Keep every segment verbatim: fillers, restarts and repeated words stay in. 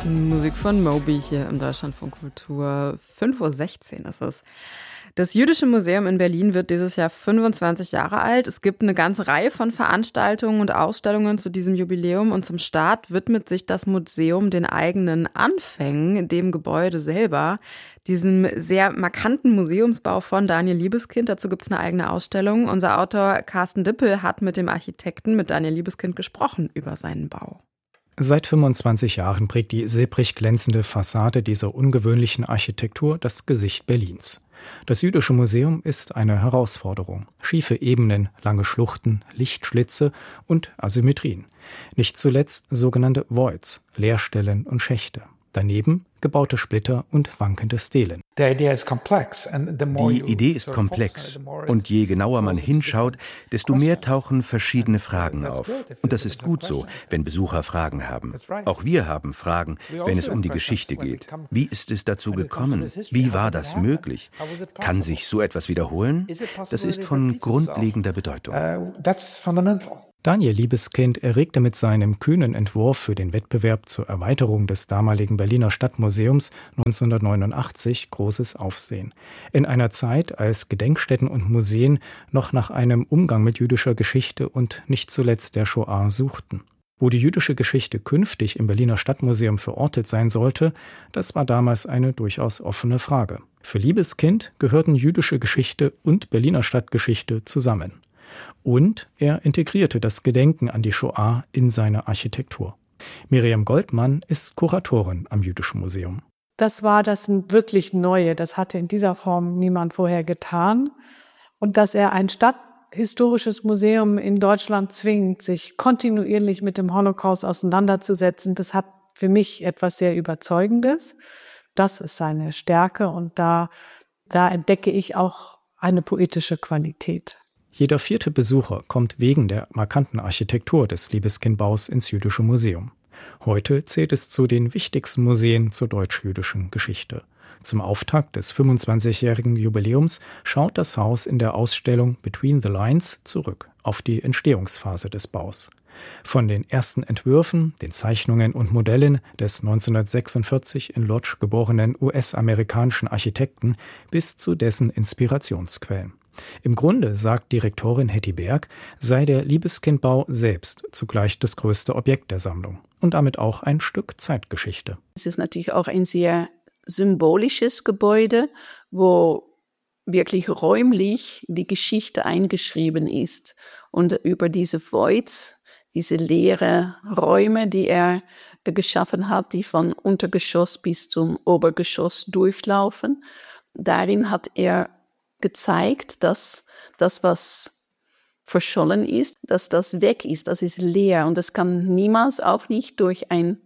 Musik von Moby hier im Deutschlandfunk Kultur. fünf Uhr sechzehn ist es. Das Jüdische Museum in Berlin wird dieses Jahr fünfundzwanzig Jahre alt. Es gibt eine ganze Reihe von Veranstaltungen und Ausstellungen zu diesem Jubiläum. Und zum Start widmet sich das Museum den eigenen Anfängen, dem Gebäude selber, diesem sehr markanten Museumsbau von Daniel Libeskind. Dazu gibt es eine eigene Ausstellung. Unser Autor Carsten Dippel hat mit dem Architekten, mit Daniel Libeskind, gesprochen über seinen Bau. Seit fünfundzwanzig Jahren prägt die silbrig glänzende Fassade dieser ungewöhnlichen Architektur das Gesicht Berlins. Das Jüdische Museum ist eine Herausforderung. Schiefe Ebenen, lange Schluchten, Lichtschlitze und Asymmetrien. Nicht zuletzt sogenannte Voids, Leerstellen und Schächte. Daneben gebaute Splitter und wankende Stelen. Die Idee ist komplex und je genauer man hinschaut, desto mehr tauchen verschiedene Fragen auf. Und das ist gut so, wenn Besucher Fragen haben. Auch wir haben Fragen, wenn es um die Geschichte geht. Wie ist es dazu gekommen? Wie war das möglich? Kann sich so etwas wiederholen? Das ist von grundlegender Bedeutung. Daniel Libeskind erregte mit seinem kühnen Entwurf für den Wettbewerb zur Erweiterung des damaligen Berliner Stadtmuseums neunzehnhundertneunundachtzig großes Aufsehen. In einer Zeit, als Gedenkstätten und Museen noch nach einem Umgang mit jüdischer Geschichte und nicht zuletzt der Shoah suchten. Wo die jüdische Geschichte künftig im Berliner Stadtmuseum verortet sein sollte, das war damals eine durchaus offene Frage. Für Libeskind gehörten jüdische Geschichte und Berliner Stadtgeschichte zusammen. Und er integrierte das Gedenken an die Shoah in seine Architektur. Miriam Goldmann ist Kuratorin am Jüdischen Museum. Das war das wirklich Neue. Das hatte in dieser Form niemand vorher getan. Und dass er ein stadthistorisches Museum in Deutschland zwingt, sich kontinuierlich mit dem Holocaust auseinanderzusetzen, das hat für mich etwas sehr Überzeugendes. Das ist seine Stärke und da, da entdecke ich auch eine poetische Qualität. Jeder vierte Besucher kommt wegen der markanten Architektur des Libeskind-Baus ins Jüdische Museum. Heute zählt es zu den wichtigsten Museen zur deutsch-jüdischen Geschichte. Zum Auftakt des fünfundzwanzigjährigen Jubiläums schaut das Haus in der Ausstellung Between the Lines zurück auf die Entstehungsphase des Baus. Von den ersten Entwürfen, den Zeichnungen und Modellen des neunzehnhundertsechsundvierzig in Lodz geborenen U S-amerikanischen Architekten bis zu dessen Inspirationsquellen. Im Grunde, sagt Direktorin Hetty Berg, sei der Libeskind-Bau selbst zugleich das größte Objekt der Sammlung und damit auch ein Stück Zeitgeschichte. Es ist natürlich auch ein sehr symbolisches Gebäude, wo wirklich räumlich die Geschichte eingeschrieben ist. Und über diese Voids, diese leeren Räume, die er geschaffen hat, die von Untergeschoss bis zum Obergeschoss durchlaufen, darin hat er gezeigt, dass das, was verschollen ist, dass das weg ist, das ist leer. Und das kann niemals, auch nicht durch ein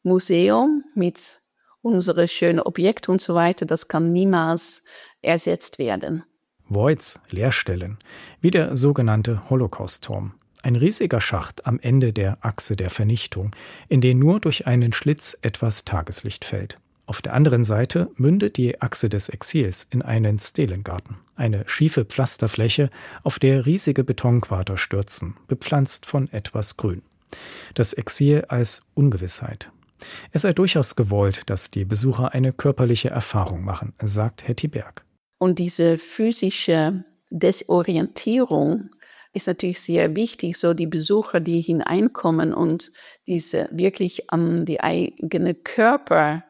Museum mit unsere schönen Objekte und so weiter, das kann niemals ersetzt werden. Voids, Leerstellen, wie der sogenannte Holocaust-Turm. Ein riesiger Schacht am Ende der Achse der Vernichtung, in den nur durch einen Schlitz etwas Tageslicht fällt. Auf der anderen Seite mündet die Achse des Exils in einen Stelengarten, eine schiefe Pflasterfläche, auf der riesige Betonquader stürzen, bepflanzt von etwas Grün. Das Exil als Ungewissheit. Es sei durchaus gewollt, dass die Besucher eine körperliche Erfahrung machen, sagt Hetty Berg. Und diese physische Desorientierung ist natürlich sehr wichtig, so die Besucher, die hineinkommen und diese wirklich an die eigene Körper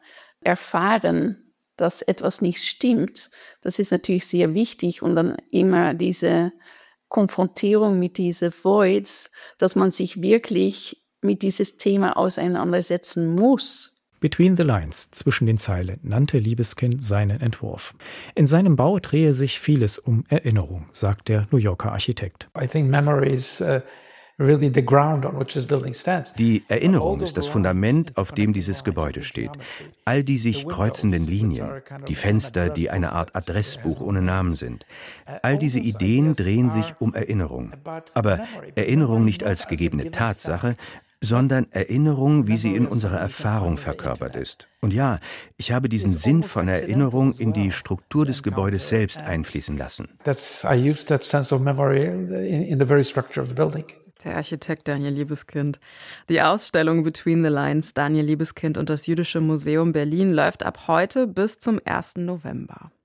erfahren, dass etwas nicht stimmt, das ist natürlich sehr wichtig und dann immer diese Konfrontierung mit diesen Voids, dass man sich wirklich mit dieses Thema auseinandersetzen muss. Between the Lines, zwischen den Zeilen, nannte Libeskind seinen Entwurf. In seinem Bau drehe sich vieles um Erinnerung, sagt der New Yorker Architekt. I think memory is uh Die Erinnerung ist das Fundament, auf dem dieses Gebäude steht. All die sich kreuzenden Linien, die Fenster, die eine Art Adressbuch ohne Namen sind. All diese Ideen drehen sich um Erinnerung. Aber Erinnerung nicht als gegebene Tatsache, sondern Erinnerung, wie sie in unserer Erfahrung verkörpert ist. Und ja, ich habe diesen Sinn von Erinnerung in die Struktur des Gebäudes selbst einfließen lassen. Der Architekt Daniel Liebeskind. Die Ausstellung Between the Lines, Daniel Liebeskind und das Jüdische Museum Berlin läuft ab heute bis zum ersten November.